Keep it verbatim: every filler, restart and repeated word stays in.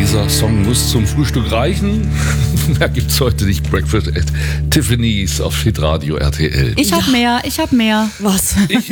Dieser Song muss zum Frühstück reichen. Mehr gibt's heute nicht. Breakfast at Tiffany's auf Hitradio R T L. Ich hab Ja. mehr, ich hab mehr. Was? Ich,